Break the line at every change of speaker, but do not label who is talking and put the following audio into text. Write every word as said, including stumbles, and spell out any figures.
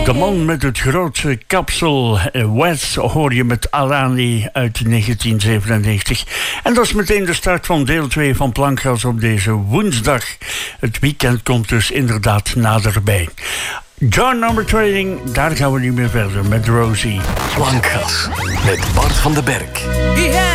De man met het grootste kapsel, Wes, hoor je met Alani uit negentien zevenennegentig. En dat is meteen de start van deel twee van Plankgas op deze woensdag. Het weekend komt dus inderdaad naderbij. John Number Trading, daar gaan we nu mee verder met Rosie.
Plankgas met Bart van den Berg.